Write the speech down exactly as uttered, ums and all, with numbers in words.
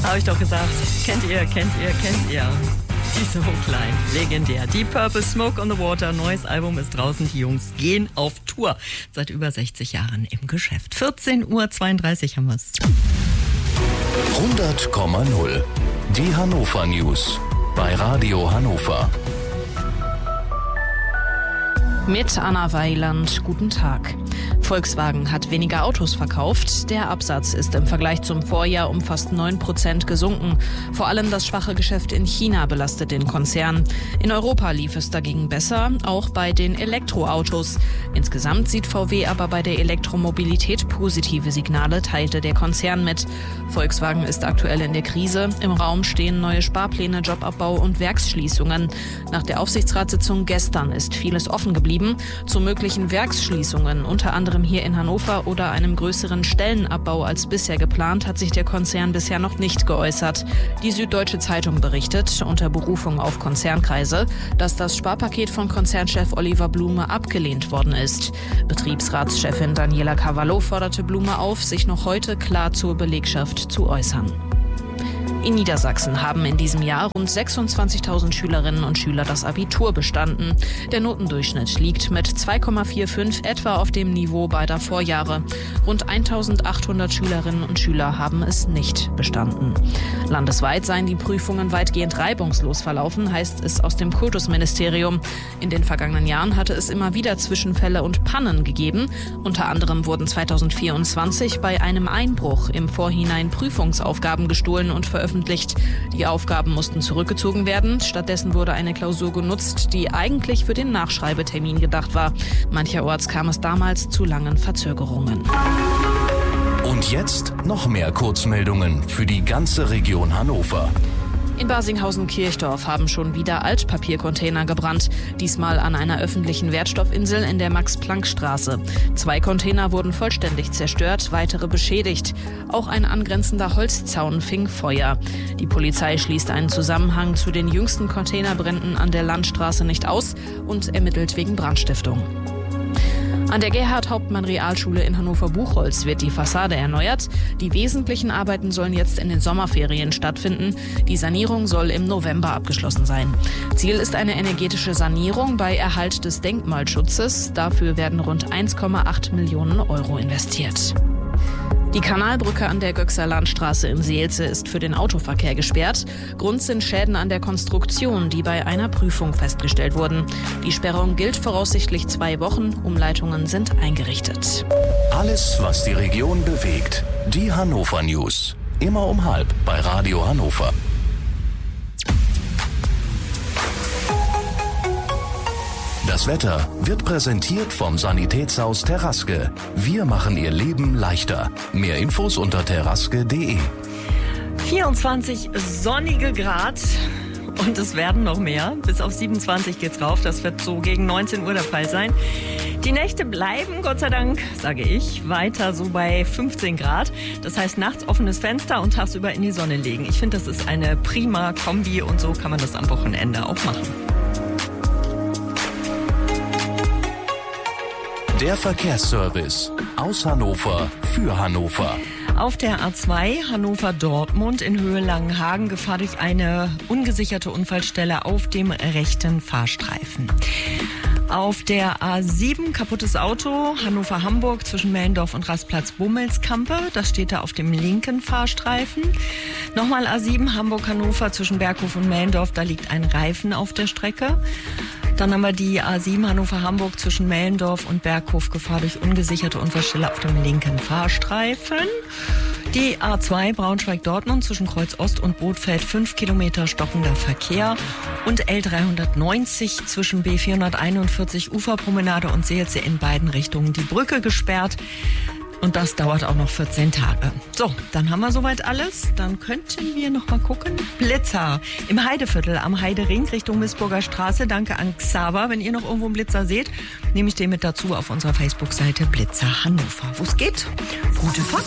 Habe ich doch gesagt. Kennt ihr, kennt ihr, kennt ihr. Die So Klein, legendär. Deep Purple, Smoke on the Water, neues Album ist draußen. Die Jungs gehen auf Tour. Seit über sechzig Jahren im Geschäft. vierzehn Uhr zweiunddreißig haben wir es. hundert Komma null. Die Hannover News bei Radio Hannover. Mit Anna Weiland, guten Tag. Volkswagen hat weniger Autos verkauft. Der Absatz ist im Vergleich zum Vorjahr um fast neun Prozent gesunken. Vor allem das schwache Geschäft in China belastet den Konzern. In Europa lief es dagegen besser, auch bei den Elektroautos. Insgesamt sieht V W aber bei der Elektromobilität positive Signale, teilte der Konzern mit. Volkswagen ist aktuell in der Krise. Im Raum stehen neue Sparpläne, Jobabbau und Werksschließungen. Nach der Aufsichtsratssitzung gestern ist vieles offen geblieben. Zu möglichen Werksschließungen, unter anderem hier in Hannover oder einem größeren Stellenabbau als bisher geplant, hat sich der Konzern bisher noch nicht geäußert. Die Süddeutsche Zeitung berichtet, unter Berufung auf Konzernkreise, dass das Sparpaket von Konzernchef Oliver Blume abgelehnt worden ist. Betriebsratschefin Daniela Cavallo forderte Blume auf, sich noch heute klar zur Belegschaft zu äußern. In Niedersachsen haben in diesem Jahr rund sechsundzwanzigtausend Schülerinnen und Schüler das Abitur bestanden. Der Notendurchschnitt liegt mit zwei Komma fünfundvierzig etwa auf dem Niveau beider Vorjahre. Rund eintausendachthundert Schülerinnen und Schüler haben es nicht bestanden. Landesweit seien die Prüfungen weitgehend reibungslos verlaufen, heißt es aus dem Kultusministerium. In den vergangenen Jahren hatte es immer wieder Zwischenfälle und Pannen gegeben. Unter anderem wurden zweitausendvierundzwanzig bei einem Einbruch im Vorhinein Prüfungsaufgaben gestohlen und veröffentlicht. Die Aufgaben mussten zurückgezogen werden. Stattdessen wurde eine Klausur genutzt, die eigentlich für den Nachschreibetermin gedacht war. Mancherorts kam es damals zu langen Verzögerungen. Und jetzt noch mehr Kurzmeldungen für die ganze Region Hannover. In Barsinghausen-Kirchdorf haben schon wieder Altpapiercontainer gebrannt. Diesmal an einer öffentlichen Wertstoffinsel in der Max-Planck-Straße. Zwei Container wurden vollständig zerstört, weitere beschädigt. Auch ein angrenzender Holzzaun fing Feuer. Die Polizei schließt einen Zusammenhang zu den jüngsten Containerbränden an der Landstraße nicht aus und ermittelt wegen Brandstiftung. An der Gerhard-Hauptmann-Realschule in Hannover-Buchholz wird die Fassade erneuert. Die wesentlichen Arbeiten sollen jetzt in den Sommerferien stattfinden. Die Sanierung soll im November abgeschlossen sein. Ziel ist eine energetische Sanierung bei Erhalt des Denkmalschutzes. Dafür werden rund eins Komma acht Millionen Euro investiert. Die Kanalbrücke an der Göxer Landstraße in Seelze ist für den Autoverkehr gesperrt. Grund sind Schäden an der Konstruktion, die bei einer Prüfung festgestellt wurden. Die Sperrung gilt voraussichtlich zwei Wochen. Umleitungen sind eingerichtet. Alles, was die Region bewegt. Die Hannover News. Immer um halb bei Radio Hannover. Das Wetter wird präsentiert vom Sanitätshaus Terraske. Wir machen Ihr Leben leichter. Mehr Infos unter terraske punkt de. vierundzwanzig sonnige Grad und es werden noch mehr. Bis auf siebenundzwanzig geht's rauf. Das wird so gegen neunzehn Uhr der Fall sein. Die Nächte bleiben, Gott sei Dank, sage ich, weiter so bei fünfzehn Grad. Das heißt, nachts offenes Fenster und tagsüber in die Sonne legen. Ich finde, das ist eine prima Kombi und so kann man das am Wochenende auch machen. Der Verkehrsservice aus Hannover für Hannover. Auf der A zwei Hannover-Dortmund in Höhe Langenhagen Gefahr durch eine ungesicherte Unfallstelle auf dem rechten Fahrstreifen. Auf der A sieben kaputtes Auto Hannover-Hamburg zwischen Mellendorf und Rastplatz Bummelskampe. Das steht da auf dem linken Fahrstreifen. Nochmal A sieben Hamburg-Hannover zwischen Berghof und Mellendorf. Da liegt ein Reifen auf der Strecke. Dann haben wir die A sieben Hannover-Hamburg zwischen Mellendorf und Berghof. Gefahr durch ungesicherte Unfallstelle auf dem linken Fahrstreifen. Die A zwei Braunschweig-Dortmund zwischen Kreuz Ost und Bothfeld. fünf Kilometer stockender Verkehr. Und L dreihundertneunzig zwischen B vierhunderteinundvierzig Uferpromenade und Seelze in beiden Richtungen die Brücke gesperrt. Und das dauert auch noch vierzehn Tage. So, dann haben wir soweit alles. Dann könnten wir noch mal gucken. Blitzer im Heideviertel am Heidering Richtung Missburger Straße. Danke an Xaver. Wenn ihr noch irgendwo einen Blitzer seht, nehme ich den mit dazu auf unserer Facebook-Seite Blitzer Hannover. Wo es geht, gute Fahrt.